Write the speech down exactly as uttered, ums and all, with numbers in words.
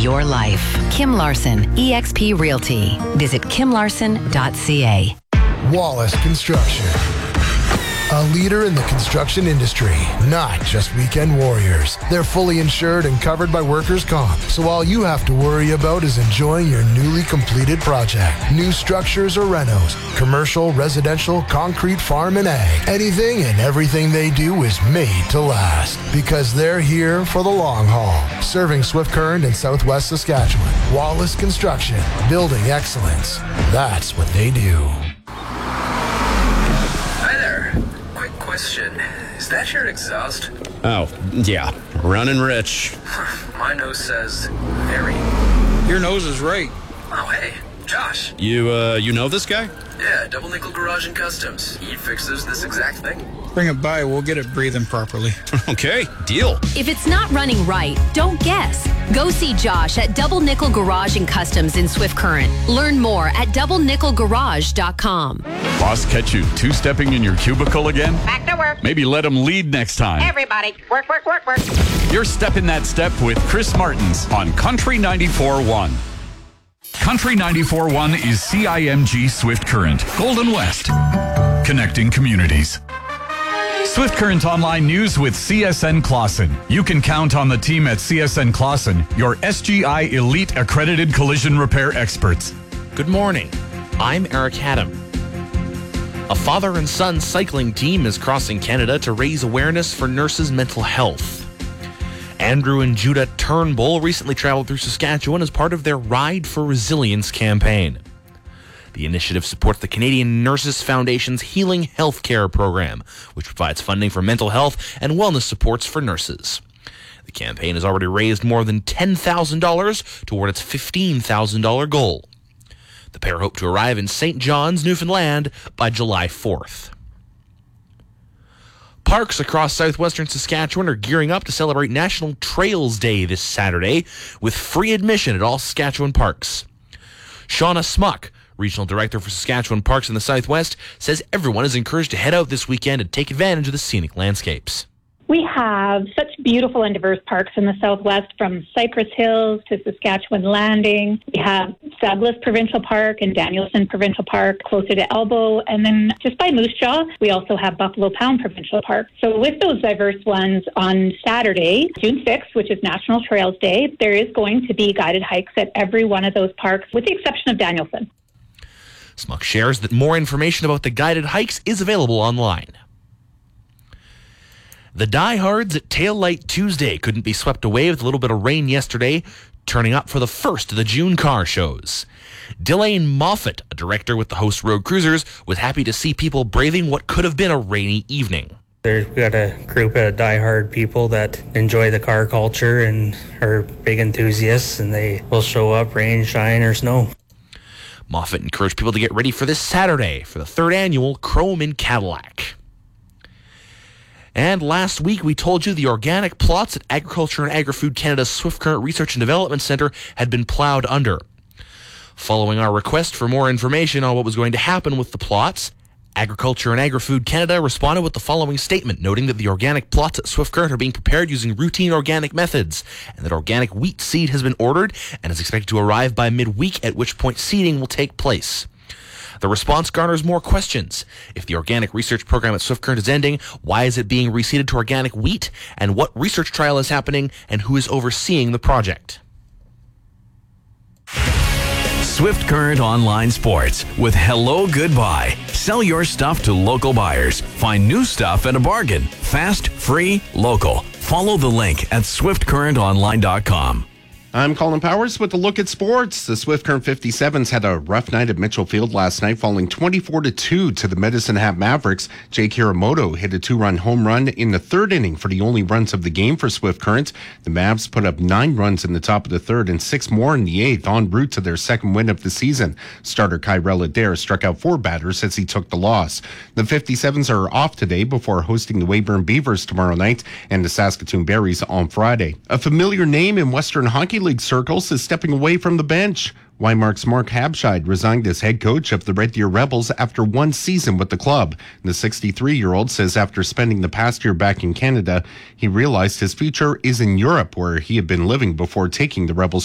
your life. Kim Larson, eXp Realty. Visit kim larson dot c a. Wallace Construction. A leader in the construction industry, not just weekend warriors. They're fully insured and covered by workers' comp, so all you have to worry about is enjoying your newly completed project. New structures or renos, commercial, residential, concrete, farm, and ag. Anything and everything they do is made to last, because they're here for the long haul. Serving Swift Current in Southwest Saskatchewan. Wallace Construction, building excellence. That's what they do. Question. Is that your exhaust? Oh, yeah. Running rich. My nose says very. Your nose is right. Oh, hey, Josh. You, uh, you know this guy? Yeah, Double Nickel Garage and Customs. He fixes this exact thing. Bring it by, we'll get it breathing properly. Okay, deal. If it's not running right, don't guess. Go see Josh at Double Nickel Garage and Customs in Swift Current. Learn more at double nickel garage dot com. Boss catch you two-stepping in your cubicle again? Back to work. Maybe let him lead next time. Everybody, work, work, work, work. You're stepping that step with Chris Martins on Country ninety-four point one. Country ninety-four point one is C I M G Swift Current, Golden West, connecting communities. Swift Current Online News with C S N Clausen. You can count on the team at C S N Clausen, your S G I Elite Accredited Collision Repair experts. Good morning. I'm Eric Haddam. A father and son cycling team is crossing Canada to raise awareness for nurses' mental health. Andrew and Judah Turnbull recently traveled through Saskatchewan as part of their Ride for Resilience campaign. The initiative supports the Canadian Nurses Foundation's Healing Healthcare program, which provides funding for mental health and wellness supports for nurses. The campaign has already raised more than ten thousand dollars toward its fifteen thousand dollars goal. The pair hope to arrive in Saint John's, Newfoundland by July fourth. Parks across southwestern Saskatchewan are gearing up to celebrate National Trails Day this Saturday with free admission at all Saskatchewan parks. Shauna Smuck, Regional Director for Saskatchewan Parks in the Southwest, says everyone is encouraged to head out this weekend and take advantage of the scenic landscapes. We have such beautiful and diverse parks in the Southwest, from Cypress Hills to Saskatchewan Landing. We have Douglas Provincial Park and Danielson Provincial Park closer to Elbow. And then just by Moose Jaw, we also have Buffalo Pound Provincial Park. So with those diverse ones, on Saturday, June sixth, which is National Trails Day, there is going to be guided hikes at every one of those parks, with the exception of Danielson. Smuck shares that more information about the guided hikes is available online. The diehards at Tail Light Tuesday couldn't be swept away with a little bit of rain yesterday, turning up for the first of the June car shows. Delane Moffat, a director with the Host Road Cruisers, was happy to see people braving what could have been a rainy evening. We've got a group of diehard people that enjoy the car culture and are big enthusiasts, and they will show up rain, shine, or snow. Moffat encouraged people to get ready for this Saturday for the third annual Chrome in Cadillac. And last week, we told you the organic plots at Agriculture and Agri-Food Canada's Swift Current Research and Development Centre had been ploughed under. Following our request for more information on what was going to happen with the plots, Agriculture and Agri-Food Canada responded with the following statement, noting that the organic plots at Swift Current are being prepared using routine organic methods, and that organic wheat seed has been ordered and is expected to arrive by midweek, at which point seeding will take place. The response garners more questions. If the organic research program at Swift Current is ending, why is it being reseeded to organic wheat? And what research trial is happening? And who is overseeing the project? Swift Current Online Sports with Hello Goodbye. Sell your stuff to local buyers. Find new stuff at a bargain. Fast, free, local. Follow the link at swift current online dot com. I'm Colin Powers with a look at sports. The Swift Current fifty-sevens had a rough night at Mitchell Field last night, falling twenty-four to two to the Medicine Hat Mavericks. Jake Hiramoto hit a two-run home run in the third inning for the only runs of the game for Swift Current. The Mavs put up nine runs in the top of the third and six more in the eighth, en route to their second win of the season. Starter Kyrell Adair struck out four batters as he took the loss. The fifty-sevens are off today before hosting the Weyburn Beavers tomorrow night and the Saskatoon Berries on Friday. A familiar name in Western Hockey League circles is stepping away from the bench. Wymark's Mark Habscheid resigned as head coach of the Red Deer Rebels after one season with the club. The sixty-three-year-old says after spending the past year back in Canada, he realized his future is in Europe, where he had been living before taking the Rebels